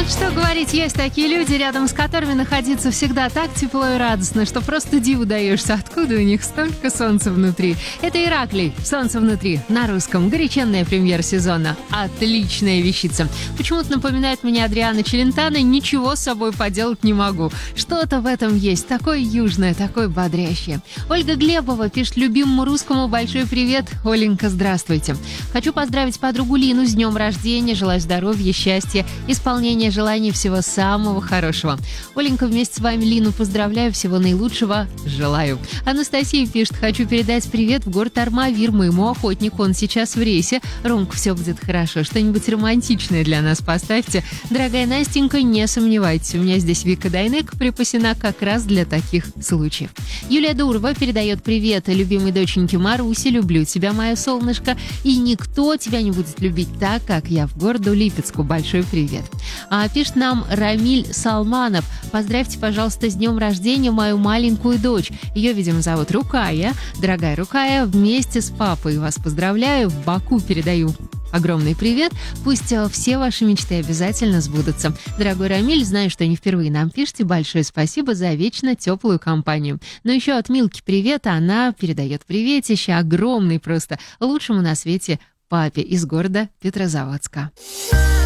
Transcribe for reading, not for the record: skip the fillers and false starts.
Что говорить, есть такие люди, рядом с которыми находиться всегда так тепло и радостно, что просто диву даешься, откуда у них столько солнца внутри. Это Ираклий, «Солнце внутри», на русском, горяченная премьера сезона. Отличная вещица. Почему-то напоминает мне Адриано Челентано, ничего с собой поделать не могу. Что-то в этом есть, такое южное, такое бодрящее. Ольга Глебова пишет любимому русскому большой привет. Оленька, здравствуйте. Хочу поздравить подругу Лину с днем рождения, желаю здоровья, счастья, исполнения желаний, всего самого хорошего. Оленька, вместе с вами Лину поздравляю, всего наилучшего желаю. Анастасия пишет, хочу передать привет в город Армавир моему охотнику, он сейчас в рейсе. Ромка, все будет хорошо, что-нибудь романтичное для нас поставьте. Дорогая Настенька, не сомневайтесь, у меня здесь Вика Дайнек припасена как раз для таких случаев. Юлия Дурова передает привет любимой доченьке Марусе, люблю тебя, мое солнышко, и никто тебя не будет любить так, как я, в городу Липецку. Большой привет. Пишет нам Рамиль Салманов. Поздравьте, пожалуйста, с днем рождения мою маленькую дочь. Ее, видимо, зовут Рукая. Дорогая Рукая, вместе с папой вас поздравляю. В Баку передаю огромный привет. Пусть все ваши мечты обязательно сбудутся. Дорогой Рамиль, знаю, что не впервые нам пишете. Большое спасибо за вечно теплую компанию. Но еще от Милки привет. Она передает приветище огромный просто лучшему на свете папе из города Петрозаводска.